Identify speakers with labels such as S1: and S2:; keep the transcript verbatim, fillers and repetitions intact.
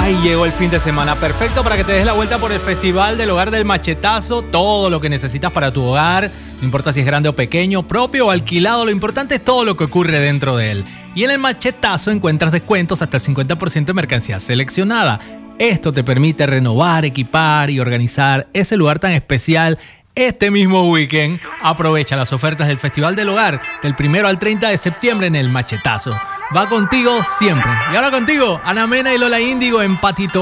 S1: Ay, llegó el fin de semana perfecto para que te des la vuelta por el Festival del Hogar del Machetazo. Todo lo que necesitas para tu hogar, no importa si es grande o pequeño, propio o alquilado, lo importante es todo lo que ocurre dentro de él. Y en el Machetazo encuentras descuentos hasta el cincuenta por ciento de mercancía seleccionada. Esto te permite renovar, equipar y organizar ese lugar tan especial este mismo weekend. Aprovecha las ofertas del Festival del Hogar del primero al treinta de septiembre en el Machetazo. Va contigo siempre. Y ahora contigo, Ana Mena y Lola Índigo en Patito